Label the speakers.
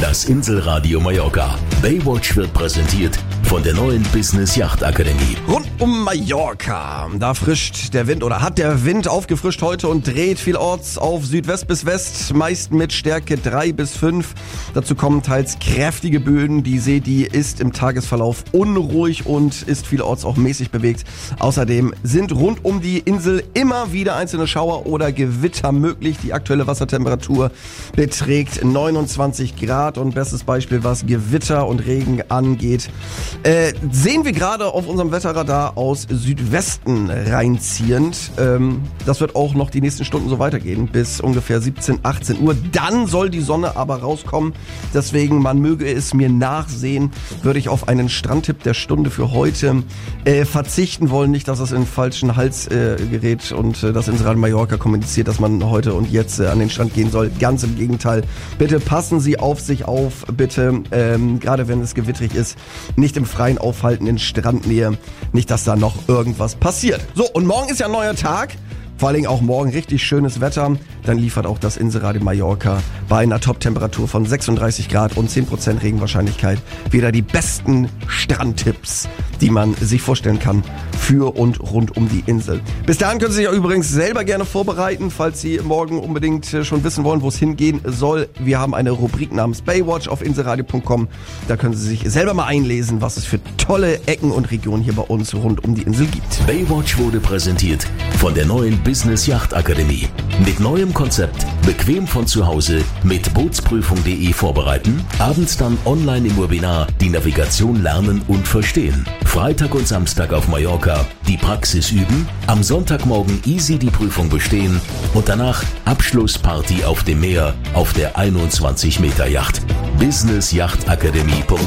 Speaker 1: Das Inselradio Mallorca. Baywatch wird präsentiert von der neuen Business Yacht Akademie.
Speaker 2: Rund um Mallorca, da frischt der Wind oder hat der Wind aufgefrischt heute und dreht vielorts auf Südwest bis West, meist mit Stärke 3 bis 5. Dazu kommen teils kräftige Böen. Die See, die ist im Tagesverlauf unruhig und ist vielorts auch mäßig bewegt. Außerdem sind rund um die Insel immer wieder einzelne Schauer oder Gewitter möglich. Die aktuelle Wassertemperatur beträgt 29 Grad und bestes Beispiel, was Gewitter und Regen angeht, sehen wir gerade auf unserem Wetterradar aus Südwesten reinziehend. Das wird auch noch die nächsten Stunden so weitergehen, bis ungefähr 17, 18 Uhr. Dann soll die Sonne aber rauskommen. Deswegen, man möge es mir nachsehen, würde ich auf einen Strandtipp der Stunde für heute verzichten wollen. Nicht, dass es in den falschen Hals gerät und das Inselradio Mallorca kommuniziert, dass man heute und jetzt an den Strand gehen soll. Ganz im Gegenteil. Bitte passen Sie auf sich auf. Bitte, gerade wenn es gewittrig ist, nicht im Freien aufhalten, in Strandnähe. Nicht, dass da noch irgendwas passiert. So, und morgen ist ja ein neuer Tag. Vor allen Dingen auch morgen richtig schönes Wetter. Dann liefert auch das Inselradio Mallorca bei einer Top-Temperatur von 36 Grad und 10% Regenwahrscheinlichkeit wieder die besten Strandtipps, die man sich vorstellen kann für und rund um die Insel. Bis dahin können Sie sich auch übrigens selber gerne vorbereiten, falls Sie morgen unbedingt schon wissen wollen, wo es hingehen soll. Wir haben eine Rubrik namens Baywatch auf inselradio.com. Da können Sie sich selber mal einlesen, was es für tolle Ecken und Regionen hier bei uns rund um die Insel gibt.
Speaker 1: Baywatch wurde präsentiert von der neuen Business Yacht Akademie. Mit neuem Konzept, bequem von zu Hause, mit bootsprüfung.de vorbereiten, abends dann online im Webinar die Navigation lernen und verstehen. Freitag und Samstag auf Mallorca die Praxis üben, am Sonntagmorgen easy die Prüfung bestehen und danach Abschlussparty auf dem Meer auf der 21 Meter Yacht. businessyachtakademie.com